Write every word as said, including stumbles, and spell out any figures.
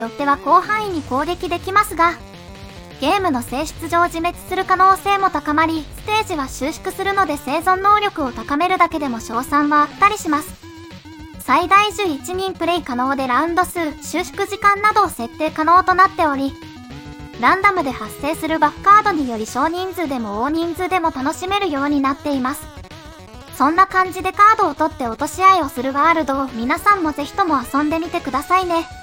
よっては広範囲に攻撃できますが、ゲームの性質上自滅する可能性も高まり、ステージは収縮するので生存能力を高めるだけでも勝算はあったりします。最大じゅういちにんプレイ可能でラウンド数、収縮時間などを設定可能となっており、ランダムで発生するバフカードにより少人数でも大人数でも楽しめるようになっています。そんな感じでカードを取って落とし合いをするワールドを皆さんもぜひとも遊んでみてくださいね。